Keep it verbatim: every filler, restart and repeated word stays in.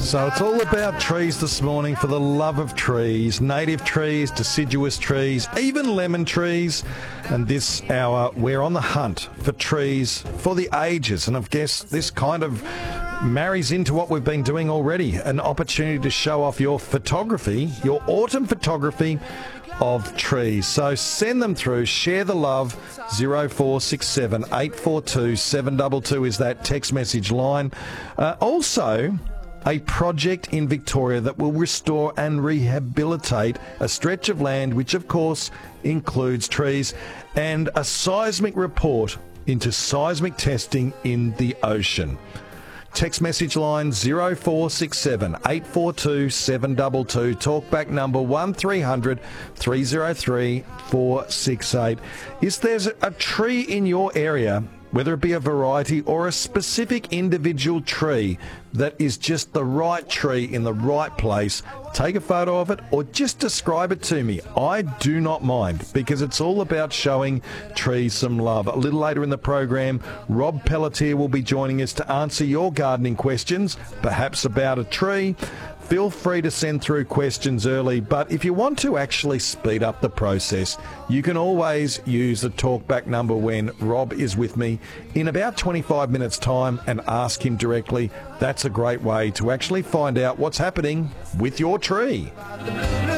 So it's all about trees this morning, for the love of trees, native trees, deciduous trees, even lemon trees. And this hour, we're on the hunt for trees for the ages. And I guess this kind of marries into what we've been doing already, an opportunity to show off your photography, your autumn photography of trees. So send them through, share the love. zero four six seven, eight four two, seven two two is that text message line. Uh, also, a project in Victoria that will restore and rehabilitate a stretch of land, which of course includes trees, and a seismic report into seismic testing in the ocean. Text message line zero four six seven, eight four two, seven two two. Talkback number one three hundred, three oh three, four six eight. Is there a tree in your area, whether it be a variety or a specific individual tree, that is just the right tree in the right place? Take a photo of it or just describe it to me. I do not mind, because it's all about showing trees some love. A little later in the program, Rob Pelletier will be joining us to answer your gardening questions, perhaps about a tree. Feel free to send through questions early, but if you want to actually speed up the process, you can always use the talkback number when Rob is with me in about twenty-five minutes' time and ask him directly. That's a great way to actually find out what's happening with your tree.